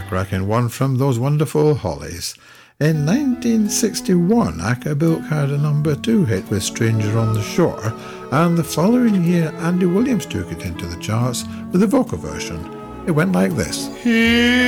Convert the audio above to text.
cracking one from those wonderful Hollies. In 1961, Acabilk had a number 2 hit with Stranger on the Shore, and the following year Andy Williams took it into the charts with a vocal version. It went like this.